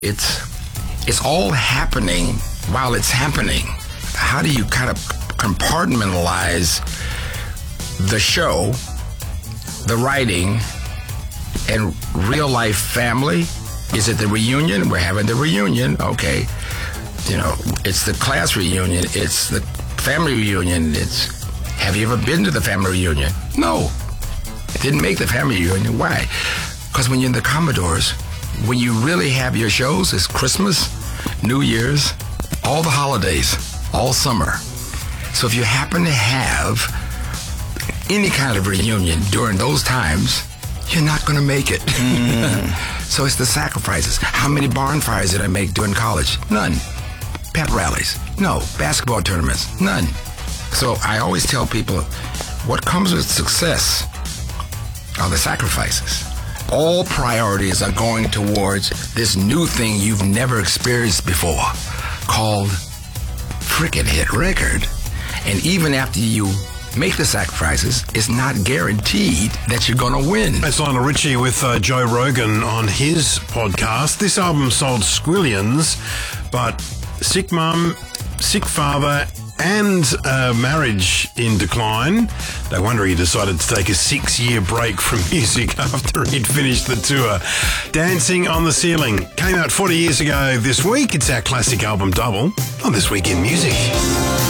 It's all happening while it's happening. How do you kind of compartmentalize the show, the writing, and real life family? Is it the reunion? We're having the reunion. Okay. You know, it's the class reunion. It's the family reunion. Have you ever been to the family reunion? No. Didn't make the family reunion. Why? Because when you're in the Commodores, when you really have your shows, it's Christmas, New Year's, all the holidays, all summer. So if you happen to have any kind of reunion during those times, you're not going to make it. So it's the sacrifices. How many barn fires did I make during college? None. Pep rallies? No. Basketball tournaments? None. So I always tell people, what comes with success are the sacrifices. All priorities are going towards this new thing you've never experienced before called frickin' hit record. And even after you make the sacrifices, it's not guaranteed that you're going to win. That's Lionel Richie with Joe Rogan on his podcast. This album sold squillions, but sick mum, sick father, and marriage in decline. No wonder he decided to take a 6-year break from music after he'd finished the tour. Dancing on the Ceiling came out 40 years ago this week. It's our classic album double on This Week in Music.